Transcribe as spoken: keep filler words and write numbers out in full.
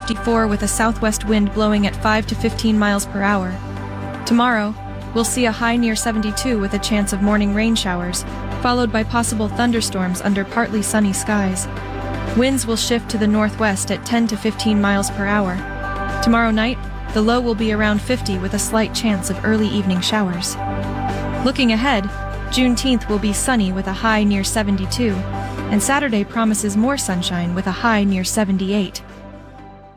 fifty-four with a southwest wind blowing at five to fifteen miles per hour. Tomorrow, we'll see a high near seventy-two with a chance of morning rain showers, followed by possible thunderstorms under partly sunny skies. Winds will shift to the northwest at ten to fifteen miles per hour. Tomorrow night, the low will be around fifty with a slight chance of early evening showers. Looking ahead, Juneteenth will be sunny with a high near seventy-two, and Saturday promises more sunshine with a high near seventy-eight.